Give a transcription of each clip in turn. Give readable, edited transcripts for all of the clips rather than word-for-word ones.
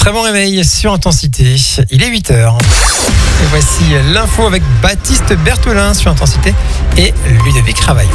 Très bon réveil sur Intensité, il est 8h. Et voici l'info avec Baptiste Berthelin sur Intensité et Ludovic Ravaillon.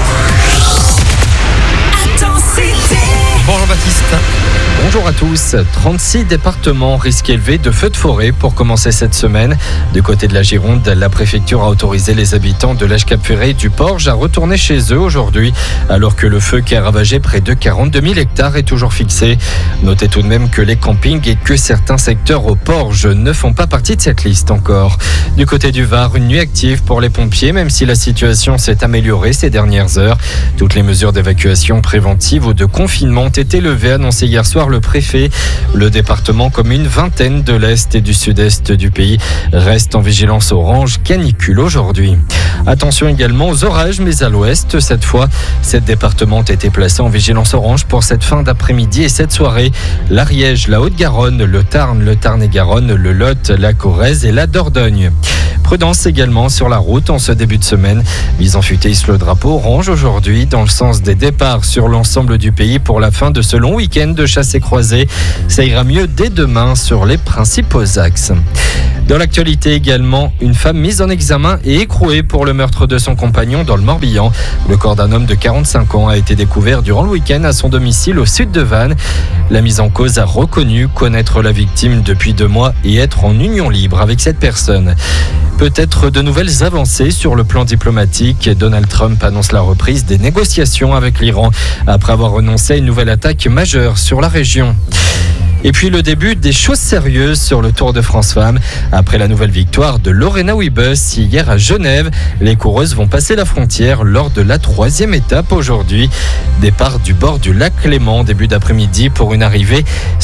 Bonjour Baptiste. Bonjour à tous. 36 départements risque élevé de feux de forêt pour commencer cette semaine. Du côté de la Gironde, la préfecture a autorisé les habitants de l'Âge-Cap-Ferré et du Porge à retourner chez eux aujourd'hui, alors que le feu qui a ravagé près de 42 000 hectares est toujours fixé. Notez tout de même que les campings et que certains secteurs au Porge ne font pas partie de cette liste encore. Du côté du Var, une nuit active pour les pompiers, même si la situation s'est améliorée ces dernières heures. Toutes les mesures d'évacuation préventive ou de confinement ont été levées, annoncé hier soir le préfet. Le département, comme une vingtaine de l'Est et du Sud-Est du pays, reste en vigilance orange canicule aujourd'hui. Attention également aux orages, mais à l'Ouest. Cette fois, 7 départements ont été placés en vigilance orange pour cette fin d'après-midi et cette soirée. L'Ariège, la Haute-Garonne, le Tarn-et-Garonne, le Lot, la Corrèze et la Dordogne. Prudence également sur la route en ce début de semaine. Visan-Futé hisse le drapeau orange aujourd'hui dans le sens des départs sur l'ensemble du pays pour la fin de ce long week-end de chasse et croisée. Ça ira mieux dès demain sur les principaux axes. Dans l'actualité également, une femme mise en examen et écrouée pour le meurtre de son compagnon dans le Morbihan. Le corps d'un homme de 45 ans a été découvert durant le week-end à son domicile au sud de Vannes. La mise en cause a reconnu connaître la victime depuis 2 mois et être en union libre avec cette personne. Peut-être de nouvelles avancées sur le plan diplomatique. Donald Trump annonce la reprise des négociations avec l'Iran après avoir renoncé à une nouvelle attaque majeure sur la région. Et puis le début des choses sérieuses sur le Tour de France Femmes. Après la nouvelle victoire de Lorena Wiebes hier à Genève, les coureuses vont passer la frontière lors de la 3e étape aujourd'hui. Départ du bord du lac Léman début d'après-midi pour une arrivée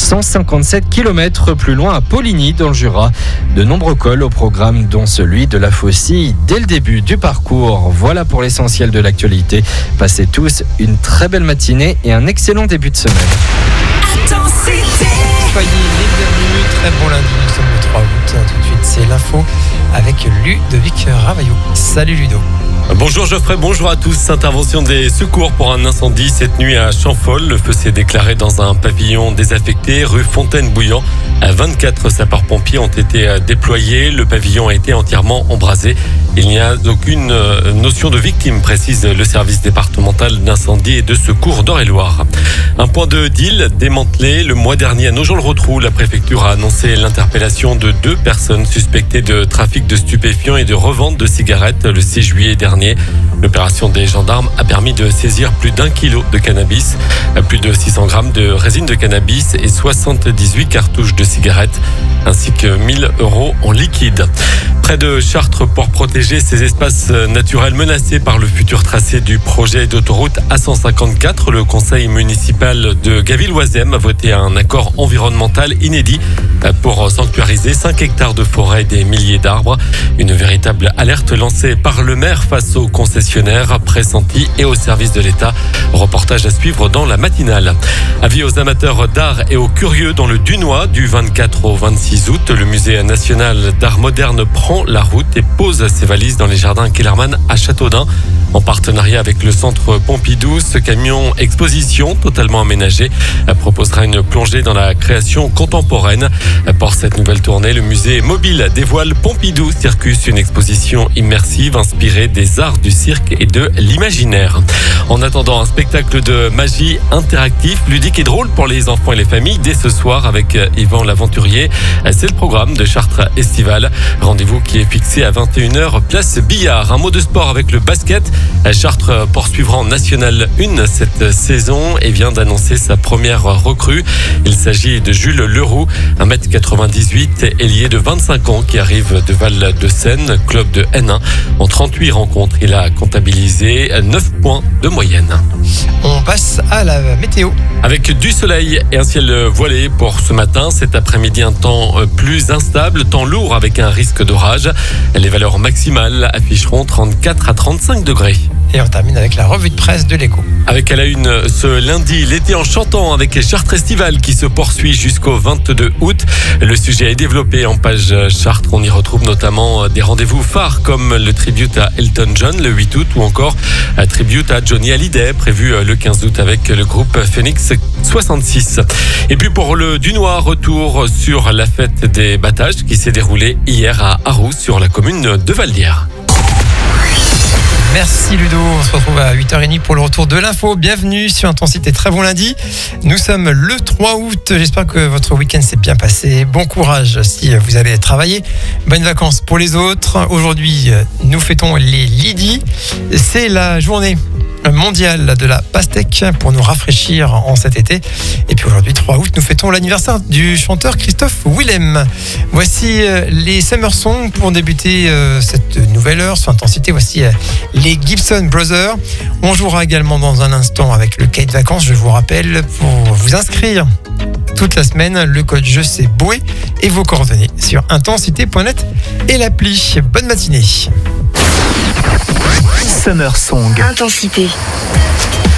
157 km plus loin à Poligny dans le Jura. De nombreux cols au programme dont celui de la Faucille dès le début du parcours. Voilà pour l'essentiel de l'actualité. Passez tous une très belle matinée et un excellent début de semaine. Soyez les bienvenus, très bon lundi, nous sommes le 3 août. Tout de suite, c'est l'info avec Ludovic Ravaillon. Salut Ludo. Bonjour Geoffrey, bonjour à tous. Intervention des secours pour un incendie cette nuit à Champfol. Le feu s'est déclaré dans un pavillon désaffecté rue Fontaine-Bouillant. 24 sapeurs-pompiers ont été déployés. Le pavillon a été entièrement embrasé. Il n'y a aucune notion de victime, précise le service départemental d'incendie et de secours d'Eure-et-Loir. Un point de deal démantelé. Le mois dernier à Nogent-le-Rotrou, la préfecture a annoncé l'interpellation de 2 personnes suspectées de trafic de stupéfiants et de revente de cigarettes le 6 juillet dernier. L'opération des gendarmes a permis de saisir plus d'1 kilo de cannabis, plus de 600 grammes de résine de cannabis et 78 cartouches de cigarettes, ainsi que 1 000 € en liquide. Près de Chartres pour protéger ces espaces naturels menacés par le futur tracé du projet d'autoroute A154, le conseil municipal de Gaville-Oisem a voté un accord environnemental inédit pour sanctuariser 5 hectares de forêt et des milliers d'arbres. Une véritable alerte lancée par le maire face aux concessionnaires pressentis et aux services de l'État. Reportage à suivre dans la matinale. Avis aux amateurs d'art et aux curieux dans le Dunois du 24 au 26 août. Le musée national d'art moderne prend la route et pose ses valises dans les jardins Kellermann à Châteaudun. En partenariat avec le centre Pompidou, ce camion exposition totalement aménagé proposera une plongée dans la création contemporaine. Pour cette nouvelle tournée, le musée mobile dévoile Pompidou Circus, une exposition immersive inspirée des arts du cirque et de l'imaginaire. En attendant, un spectacle de magie interactif, ludique et drôle pour les enfants et les familles dès ce soir avec Yvan l'Aventurier. C'est le programme de Chartres Estival. Rendez-vous qui est fixé à 21h, place Billard. Un mot de sport avec le basket. Chartres poursuivra en National 1 cette saison et vient d'annoncer sa première recrue. Il s'agit de Jules Leroux, 1m98, ailier de 25 ans qui arrive de Val-de-Seine, club de N1. En 38 rencontres, il a comptabilisé 9 points de moyenne. On passe à la météo. Avec du soleil et un ciel voilé pour ce matin. Cet après-midi, un temps plus instable, temps lourd avec un risque d'orage. Les valeurs maximales afficheront 34 à 35 degrés. Et on termine avec la revue de presse de l'Écho. Avec à la une ce lundi, l'été en chantant avec Chartres Festival qui se poursuit jusqu'au 22 août. Le sujet est développé en page Chartres. On y retrouve notamment des rendez-vous phares comme le tribute à Elton John le 8 août ou encore un tribute à Johnny Hallyday prévu le 15 août avec le groupe Phoenix 66. Et puis pour le Dunois, retour sur la fête des battages qui s'est déroulée hier à Arrouz sur la commune de Valdière. Merci Ludo, on se retrouve à 8h30 pour le retour de l'info. Bienvenue sur Intensité, très bon lundi. Nous sommes le 3 août, j'espère que votre week-end s'est bien passé. Bon courage si vous allez travailler. Bonnes vacances pour les autres. Aujourd'hui, nous fêtons les Lydie. C'est la journée mondiale de la pastèque pour nous rafraîchir en cet été. Et puis aujourd'hui, 3 août, nous fêtons l'anniversaire du chanteur Christophe Willem. Voici les Summer Songs pour débuter cette nouvelle heure sur Intensité. Voici les Gibson Brothers. On jouera également dans un instant avec le cahier de vacances. Je vous rappelle, pour vous inscrire toute la semaine, le code Je sais Boé et vos coordonnées sur intensité.net et l'appli. Bonne matinée. Summer Song. Intensité.